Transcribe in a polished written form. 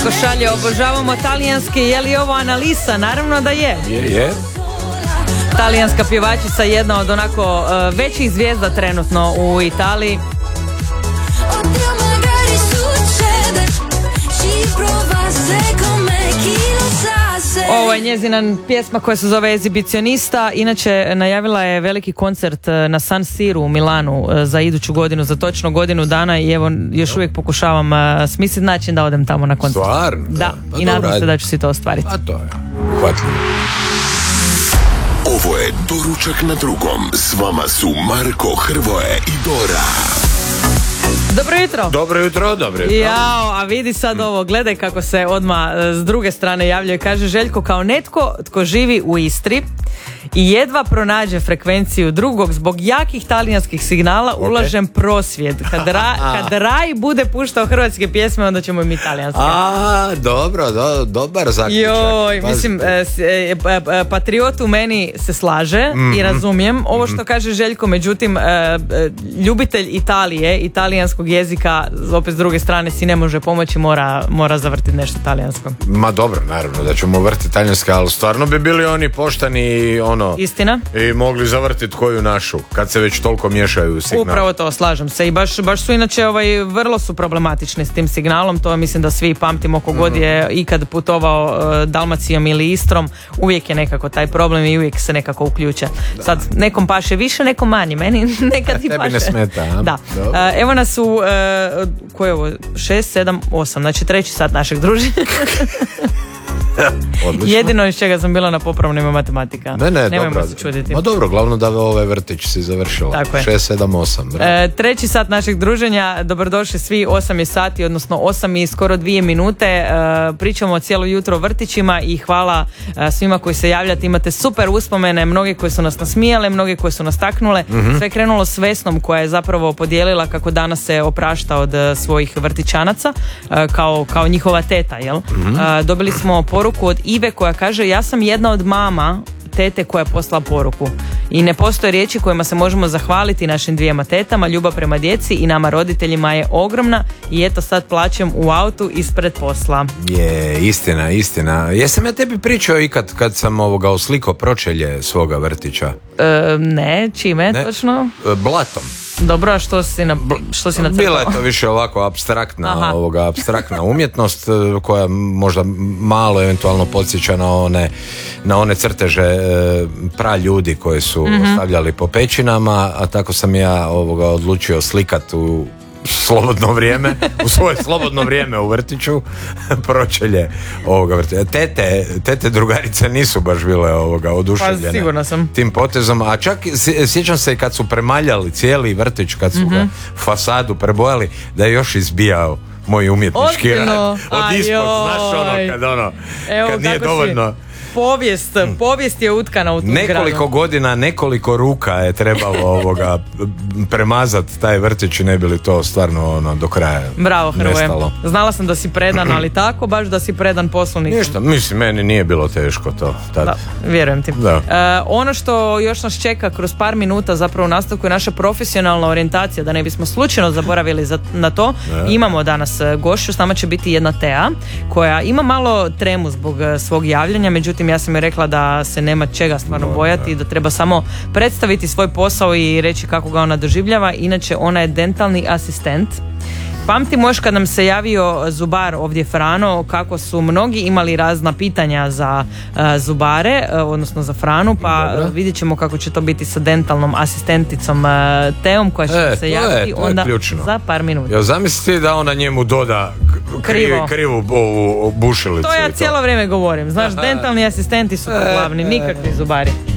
Željko šalje, obožavamo talijanski, je li ovo Analisa? Naravno da je. Je. Talijanska pjevačica, jedna od onako većih zvijezda trenutno u Italiji. Ovo je njezina pjesma koja se zove Ezibicionista. Inače, najavila je veliki koncert na San Siru u Milanu za iduću godinu, za točno godinu dana i evo, još uvijek pokušavam smisliti način da odem tamo na koncert. Stvarno? Da, pa i nadam se da ću si to ostvariti. A to je hvatljivo. Ovo je Doručak na drugom. S vama su Marko, Hrvoje i Dora. Dobro jutro. Dobro jutro, dobro jutro. Jao, a vidi sad ovo, gledaj kako se odmah s druge strane javljaju. Kaže Željko, kao netko tko živi u Istri i jedva pronađe frekvenciju drugog zbog jakih talijanskih signala, ulažem prosvjed. Kad Raj bude puštao hrvatske pjesme, onda ćemo im italijanske. Dobro, dobar zaključak. Joj, mislim, patriot u meni se slaže i razumijem ovo što kaže Željko, međutim, ljubitelj Italije, italijanskog jezika, opet s druge strane si ne može pomoći, mora zavrtiti nešto talijansko. Ma dobro, naravno da ćemo vrtiti talijanske, ali stvarno bi bili oni poštani Istina. I mogli zavrtiti koju našu, kad se već toliko miješaju signal. Upravo to, slažem se. I baš su inače vrlo su problematični s tim signalom. To mislim da svi pamtimo, kogod je ikad putovao Dalmacijom ili Istrom, uvijek je nekako taj problem i uvijek se nekako uključe. Da. Sad, nekom paše više, nekom manje. Meni nekad i paše. Tebi ne smeta. Da. Evo nas u koje je ovo? 6, 7, 8. Znači 3. sat našeg druženja. Odlično. Jedino iz čega sam bila na popravnima matematika. Nemojmo dobro. se čuditi. Ma dobro, glavno da ovaj vrtić si završila. Tako je. 6, 7, 8. 3. sat našeg druženja, dobrodošli svi, 8 je sati, odnosno 8 i skoro 2 minute. Pričamo cijelo jutro o vrtićima i hvala svima koji se javljate. Imate super uspomene, mnogi koji su nas nasmijale, mnogi koji su nas taknule. Sve je krenulo s Vesnom koja je zapravo podijelila kako danas se oprašta od svojih vrtićanaca kao njihova teta, jel? Dobili smo poruku od Ive koja kaže: ja sam jedna od mama tete koja je poslala poruku i ne postoje riječi kojima se možemo zahvaliti našim dvijema tetama. Ljubav prema djeci i nama roditeljima je ogromna i eto sad plaćem u autu ispred posla. Je, istina. Jesam ja tebi pričao ikad kad sam oslikao pročelje svoga vrtića? Ne, čime točno? Blatom. Dobro, a što si nacrtao? Bila je to više ovako apstraktna umjetnost koja možda malo eventualno podsjeća na one crteže praljudi koje su ostavljali po pećinama, a tako sam ja odlučio slikati u slobodno vrijeme, u svoje slobodno vrijeme u vrtiću, pročelje ovoga vrtića. Tete drugarice nisu baš bile oduševljene. Pa sigurno sam. Tim potezom, a čak sjećam se kad su premaljali cijeli vrtić, kad su ga fasadu prebojali, da je još izbijao moj umjetnički rad od ispod, znaš kad nije dovoljno. Povijest je utkana u tu zgradu. Nekoliko godina, nekoliko ruka je trebalo premazati taj vrtić i ne bi li to stvarno do kraja. Bravo, Hrvoje. Nestalo. Znala sam da si predan, ali tako baš da si predan poslovniku. Ništa, mislim, meni nije bilo teško to tad. Da, vjerujem ti. Da. Ono što još nas čeka kroz par minuta zapravo u nastavku je naša profesionalna orijentacija, da ne bismo slučajno zaboravili na to. Imamo danas gošću, s nama će biti jedna Tea koja ima malo tremu zbog svog javljanja, međutim ja sam joj rekla da se nema čega stvarno bojati i da treba samo predstaviti svoj posao i reći kako ga ona doživljava. Inače, ona je dentalni asistent. Pamtimo još kad nam se javio zubar ovdje Frano, kako su mnogi imali razna pitanja za zubare, odnosno za Franu, pa vidjet ćemo kako će to biti sa dentalnom asistenticom Teom koja će se javiti onda ključno. Za par minuta. Ja zamisli da ona njemu doda krivu bušilicu. To ja cijelo vrijeme govorim. Znaš, dentalni asistenti su glavni, nikakvi zubari.